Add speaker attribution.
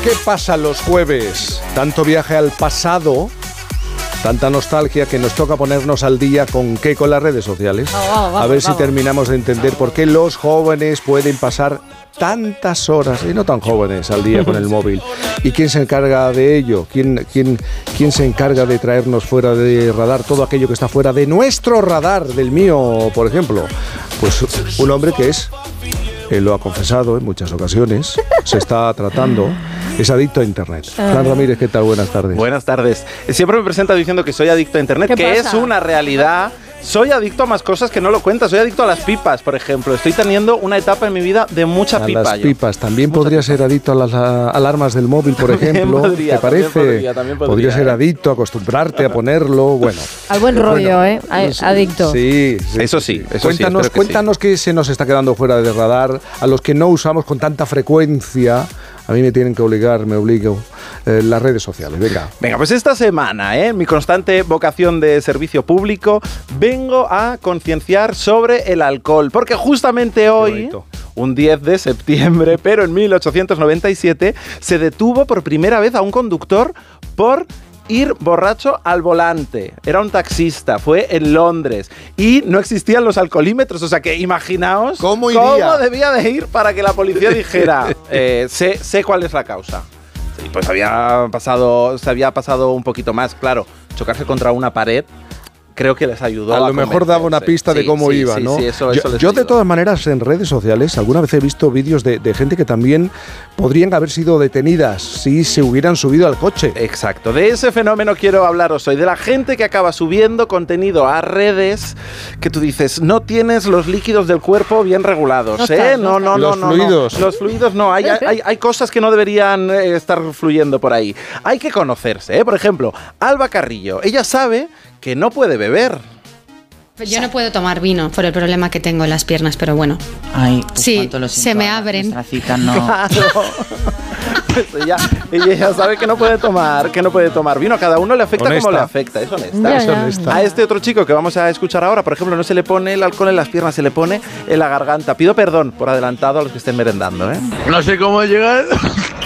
Speaker 1: ¿Qué pasa los jueves? Tanto viaje al pasado, tanta nostalgia que nos toca ponernos al día con las redes sociales. A ver si terminamos de entender por qué los jóvenes pueden pasar tantas horas, y no tan jóvenes, al día con el móvil. ¿Y quién se encarga de ello? ¿Quién se encarga de traernos fuera de radar todo aquello que está fuera de nuestro radar, del mío, por ejemplo? Pues un hombre que es... Él lo ha confesado en muchas ocasiones, se está tratando, es adicto a Internet. Fran Ramírez, ¿qué tal? Buenas tardes.
Speaker 2: Buenas tardes. Siempre me presenta diciendo que soy adicto a Internet, que es una realidad. Soy adicto a más cosas que no lo cuentas. Soy adicto a las pipas, por ejemplo. Estoy teniendo una etapa en mi vida de mucha pipa.
Speaker 1: A las pipas. También podría ser adicto a las alarmas del móvil, por ejemplo. ¿Te parece?
Speaker 2: También
Speaker 1: podría ser adicto, acostumbrarte a ponerlo. Bueno.
Speaker 3: Al buen rollo, adicto.
Speaker 1: Sí.
Speaker 2: Eso sí.
Speaker 1: Cuéntanos qué se nos está quedando fuera de radar, a los que no usamos con tanta frecuencia. A mí me tienen que me obligo, las redes sociales. Venga,
Speaker 2: pues esta semana, mi constante vocación de servicio público, vengo a concienciar sobre el alcohol. Porque justamente hoy, un 10 de septiembre, pero en 1897, se detuvo por primera vez a un conductor por ir borracho al volante. Era un taxista, fue en Londres y no existían los alcoholímetros, o sea que imaginaos cómo debía de ir para que la policía dijera sé cuál es la causa. Sí, pues se había pasado un poquito más, claro, chocarse contra una pared. Creo que les ayudó.
Speaker 1: A lo mejor daba una pista de cómo iba, ¿no?
Speaker 2: Sí, eso
Speaker 1: yo de todas maneras en redes sociales alguna vez he visto vídeos de gente que también podrían haber sido detenidas si se hubieran subido al coche.
Speaker 2: Exacto, de ese fenómeno quiero hablaros hoy, de la gente que acaba subiendo contenido a redes que tú dices, no tienes los líquidos del cuerpo bien regulados, No. Los fluidos no, hay cosas que no deberían estar fluyendo por ahí. Hay que conocerse, Por ejemplo, Alba Carrillo, ella sabe que no puede beber.
Speaker 4: Yo no puedo tomar vino por el problema que tengo en las piernas, pero bueno.
Speaker 5: Ay, pues
Speaker 4: sí, se me abren.
Speaker 5: Cita, no.
Speaker 2: Claro. Pues ella ya sabe que no puede tomar vino. A cada uno le afecta como le afecta. Es honesta. A este otro chico que vamos a escuchar ahora, por ejemplo, no se le pone el alcohol en las piernas, se le pone en la garganta. Pido perdón por adelantado a los que estén merendando,
Speaker 6: No sé cómo llegar.